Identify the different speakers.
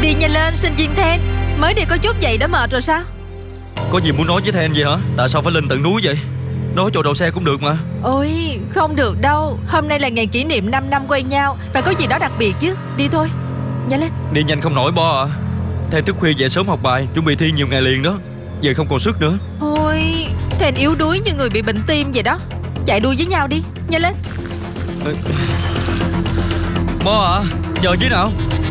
Speaker 1: Đi nhanh lên sinh viên Then. Mới đi có chút vậy đã mệt rồi sao?
Speaker 2: Có gì muốn nói với Then vậy hả? Tại sao phải lên tận núi vậy? Nói chỗ đậu xe cũng được mà.
Speaker 1: Ôi không được đâu. Hôm nay là ngày kỷ niệm 5 năm quen nhau. Phải có gì đó đặc biệt chứ. Đi thôi. Nhanh lên.
Speaker 2: Đi nhanh không nổi Bo à. Then thức khuya dậy sớm học bài, chuẩn bị thi nhiều ngày liền đó. Giờ không còn sức nữa.
Speaker 1: Ôi Then yếu đuối như người bị bệnh tim vậy đó. Chạy đua với nhau đi. Nhanh lên.
Speaker 2: Bo à, chờ chứ nào.